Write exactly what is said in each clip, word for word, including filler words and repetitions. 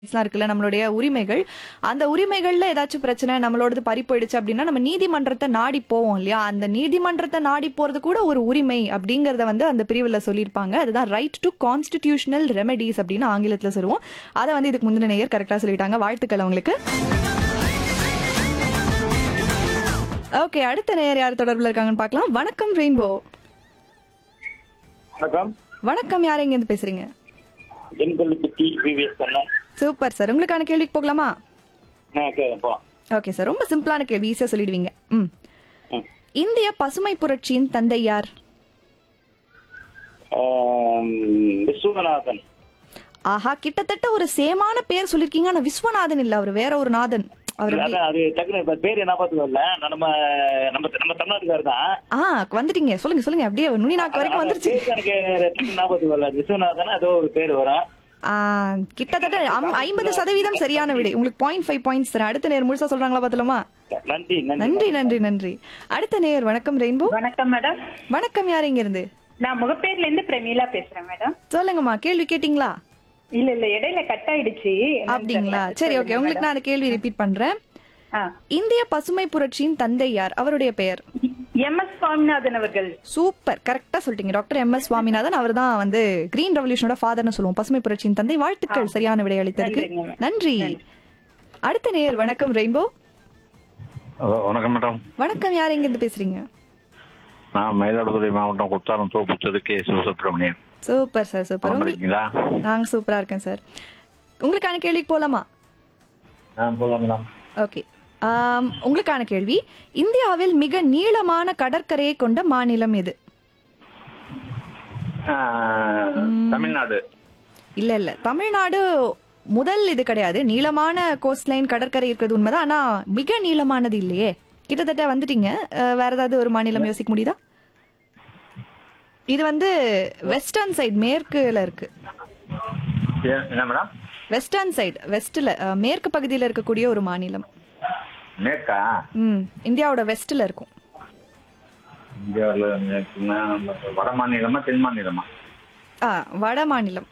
எல்லாம் இருக்குல்ல நம்மளுடைய உரிமைகள். அந்த உரிமைகள்ல ஏதாச்சும் பிரச்சனை நம்மளோடது பறி போயிடுச்சு அப்படின்னா நம்ம நீதிமன்றத்தை நாடி போவோம் இல்லையா? அந்த நீதிமன்றத்தை நாடி போறது கூட ஒரு உரிமை அப்படிங்கறத வந்து அந்த பிரிவுல சொல்லியிருப்பாங்க. அதுதான் ரைட் டு கான்ஸ்டிடியூஷனல் ரெமெடிஸ் அப்படின்னு ஆங்கிலத்துல சொல்லுவோம். அதை வந்து இதுக்கு முந்தின நேயர் கரெக்டா சொல்லிட்டாங்க. வாழ்த்துக்கள் அவங்களுக்கு. ஓகே, அடுத்த நேயர் யார் தொடர்புல இருக்காங்கன்னு பார்க்கலாம். வணக்கம் ரெயின்போ. வணக்கம். வணக்கம், யார் எங்க இருந்து பேசுறீங்க? எண்கொல்லுப்பட்டி விவிஎஸ் பண்ணேன். Super sir. உங்களுக்கான கேள்விக்கு போகலாமா? போலாம். ஓகே சார், ரொம்ப சிம்பிளான கேள்வி, ஈஸியா சொல்லிடுவீங்க. ம் ம். இந்திய பசுமை புரட்சியின் தந்தை யார்? ஆம், விஸ்வநாதன். ஆஹா, கிட்டத்தட்ட ஒரு சேமான பேர் சொல்லிருக்கீங்க. ஆனா விஸ்வநாதன் இல்ல, அவர் வேற ஒரு நாதன். அவர் எப்படி- அதான் அது டக்குனு இப்ப பேர் என்ன பார்த்து வரல. நான் நம்ம நம்ம நம்ம தமிழ்நாட்டுக்காரர் தான். ஆ வந்துட்டீங்க, சொல்லுங்க சொல்லுங்க. அப்படியே நுனி நாக்கு வரைக்கும் வந்துருச்சு. பேர் எனக்கு டக்குனு ஞாபகத்துக்கு வரல. விஸ்வநாதன் ஏதோ ஒரு பேர் வரும். ஆ, கிட்டத்தட்ட அம்- ஐம்பது சதவீதம் சரியான விடை. உங்களுக்கு பாயிண்ட் ஃபைவ் பாயிண்ட்ஸ் தரேன். அடுத்த நேர் முழுசா சொல்றாங்களா பாத்தலாமா? நன்றி நன்றி நன்றி நன்றி. அடுத்த நேயர் வணக்கம் ரெயின்போ. வணக்கம் மேடம். வணக்கம், யார் இங்க இருந்து? நான் முகப்பேர்ல இருந்து பிரமீளா பேசுறேன் மேடம். சொல்லுங்கம்மா, கேள்வி கேட்டீங்களா? இல்ல இல்ல, இடையில கட் ஆயிடுச்சு. என்னன்னு அப்படிங்களா? தெரியல. சரி, ஓகே, உங்களுக்கு நான் அந்த கேள்வி ரிப்பீட் பண்றேன். ஆ. இந்திய பசுமை புரட்சியின் தந்தை யார்? அவருடைய பெயர்? எம் எஸ் சுவாமிநாதன் அவர்கள். சூப்பர், கரெக்டா சொல்லிட்டீங்க. Doctor M S Swaminathan. அவர் தான் வந்து கிரீன் ரெவல்யூஷனோட ஃபாதர்னு சொல்லுவோம். பசுமை புரட்சியின் தந்தை. வாழ்த்துக்கள், சரியான விடை அளித்ததற்கு நன்றிங்க. நன்றி. அடுத்த நேயர் வணக்கம் ரெயின்போ. ஹலோ, வணக்கம் மேடம். வணக்கம், யார் எங்க இருந்து பேசுறீங்க? நான் மயிலாடுதுறை மாவட்டம் Kuthalam தோப்புச்சது K Sivasubramanian. Super sir, super. நல்லா உங்களுக்கு- இருக்கீங்களா? நாங்க சூப்பரா இருக்கேன் சார். உங்களுக்கான கேள்விக்கு போலாமா? ஆ போகலாம் மேடம். ஓகே, ஆம், உங்களுக்கான கேள்வி. இந்தியாவில் மிக நீளமான கடற்கரையை கொண்ட மாநிலம் எது? ஆ, தமிழ்நாடு. இல்ல இல்ல, தமிழ்நாடு முதல் இது கிடையாது. நீளமான கோஸ்ட் லைன் கடற்கரை இருக்கிறது உண்மைதான். ஆனா மிக நீளமானது இல்லையே. கிட்டத்தட்ட வந்துட்டீங்க. அஹ், வேற ஏதாவது ஒரு மாநிலம் யோசிக்க முடியுதா? இது வந்து வெஸ்டர்ன் சைடு, மேற்குல இருக்கு. ஏ- என்ன மேடம்? வெஸ்டர்ன் சைடு, வெஸ்ட்ல, மேற்கு பகுதியில இருக்கக்கூடிய ஒரு மாநிலம். மேற்கா? ம் இந்தியாவோட வெஸ்ட்ல இருக்கும். இந்தியாவில் மேற்குன்னா வட மாநிலமா தென் மாநிலமா? ஆ, வட மாநிலம்.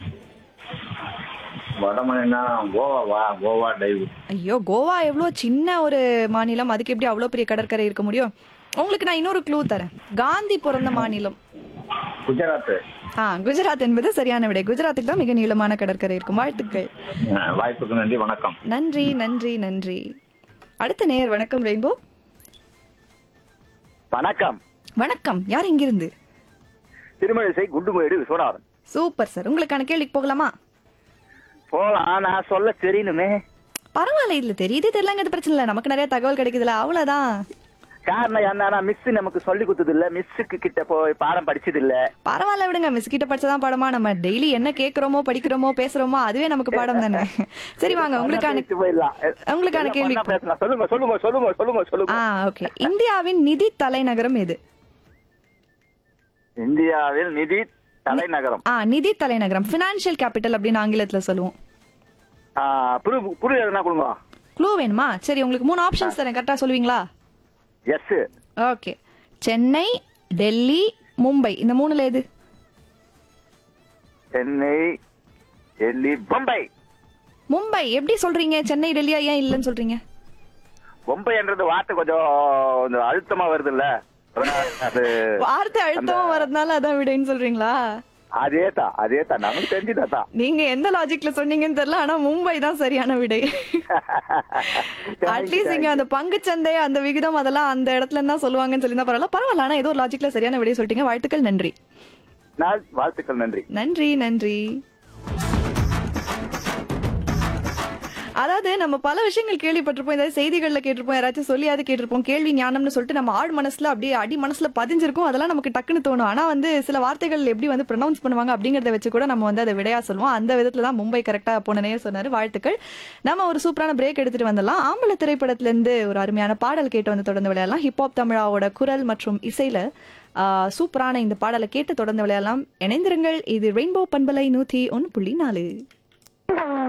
வட மாநிலம் கோவாவா? கோவா டைவ். ஐயோ, கோவா எவ்வளோ சின்ன ஒரு மாநிலம், அதுக்கு எப்படி அவ்வளோ பெரிய கடற்கரை இருக்க முடியும்? உங்களுக்கு நான் இன்னொரு க்ளூ தரேன். காந்தி பிறந்த மாநிலம். குஜராத். ஆ, குஜராத் என்பது சரியான விடை. குஜராத்துக்கு தான் மிக நீளமான கடற்கரை இருக்கும். வாழ்த்துக்கள். ஆ, வாய்ப்புக்கு நன்றி, வணக்கம். நன்றி நன்றி நன்றி. அடுத்த நேயர் வணக்கம் ரெயின்போ. வணக்கம். வணக்கம், யார் இங்கிருந்து? திருமழிசை குண்டுமேடு விஸ்வநாதன். Super sir. உங்களுக்கான கேள்விக்கு போகலாமா? போலாம். நான் சொல்ல தெரியணுமே. பரவாயில்ல, இல்ல தெரியுது தெரியலங்கிறது பிரச்சனை இல்லை. நமக்கு நிறைய தகவல் கிடைக்குதுல, அவ்வளவுதான். காரணம் என்னன்னா மிஸ் நமக்கு சொல்லி கொடுத்தது இல்ல. மிஸ்ஸுக்கு கிட்ட போய் பாடம் படிச்சது இல்ல. பரவாயில்ல விடுங்க, மிஸ் கிட்ட படிச்சதான் பாடமா? நம்ம டெய்லி என்ன கேக்குறோமோ படிக்கிறோமோ பேசுறோமோ அதுவே நமக்கு பாடம் தானே. சரி வாங்க, உங்களுக்கான போயிடலாம். உங்களுக்கான கேள்வி. பேசலாம். சொல்லுங்க சொல்லுங்க சொல்லுங்க சொல்லுங்க ஆ சொல்லுங்க. ஓகே. இந்தியாவின் நிதி தலைநகரம் எது? இந்தியாவில் நிதி தலைநகரம். ஆ, நிதி தலைநகரம், பினான்சியல் கேபிட்டல் அப்படின்னு ஆங்கிலத்துல சொல்லுவோம். ஆ, புரு புரு எதுனா கொடுங்க. க்ளூ வேணுமா? சரி, உங்களுக்கு மூணு ஆப்ஷன்ஸ் தரேன், கரெக்டா சொல்லுவீங்களா? எஸ். ஓகே. சென்னை, டெல்லி, மும்பை, இந்த மூணுல எது? சென்னை, டெல்லி, பம்பை. மும்பை எப்படி சொல்றீங்க? சென்னை டெல்லியா ஏன் இல்லைன்னு சொல்றீங்க? பம்பைன்றது வார்த்தை கொஞ்சம் கொஞ்சம் அழுத்தமா வருது இல்ல. அது வார்த்தை அழுத்தமா வரதுனால அதான் விடைன்னு சொல்றீங்களா? அதேதான் அதேதான் நமக்கு தெரிஞ்சுதான். நீங்க எந்த லாஜிக்ல சொன்னீங்கன்னு தெரியல, ஆனா மும்பை தான் சரியான விடை. அட்லீஸ்ட் இங்க அந்த பங்குச்சந்தை, அந்த விகிதம், அதெல்லாம் அந்த இடத்துல இருந்தா சொல்லுவாங்கன்னு சொல்லி தான் பரவாயில்ல. பரவாயில்ல, ஆனா ஏதோ ஒரு லாஜிக்ல சரியான விடை சொல்லிட்டீங்க. வாழ்த்துக்கள், நன்றி. நான் வாழ்த்துக்கள், நன்றி. நன்றி நன்றி. அதாவது நம்ம பல விஷயங்கள் கேள்விப்பட்டிருப்போம், ஏதாவது செய்திகள்ல கேட்டிருப்போம், யாராச்சும் சொல்லியாவது கேட்டிருப்போம். கேள்வி ஞானம்னு சொல்லிட்டு நம்ம ஆழ் மனசுல அப்படியே அடி மனசுல பதிஞ்சிருக்கும். அதெல்லாம் நமக்கு டக்குன்னு தோணும். ஆனா வந்து சில வார்த்தைகள் எப்படி வந்து ப்ரொனவுன்ஸ் பண்ணுவாங்க அப்படிங்கறத வச்சு கூட நம்ம வந்து அதை விடையா சொல்லுவோம். அந்த விதத்துல தான் மும்பை கரெக்டா போனனே சொன்னாரு. வாழ்த்துக்கள். நம்ம ஒரு சூப்பரான பிரேக் எடுத்துட்டு வந்துடலாம். ஆம்பளை திரைப்படத்துல இருந்து ஒரு அருமையான பாடல் கேட்டு வந்து தொடர்ந்து விளையாடலாம். ஹிப்ஹாப் தமிழாவோட குரல் மற்றும் இசையில ஆஹ் சூப்பரான இந்த பாடலை கேட்டு தொடர்ந்து விளையாடலாம். இணைந்திருங்கள். இது ரெயின்போ பண்பலை நூத்தி ஒன்னு புள்ளி நாலு.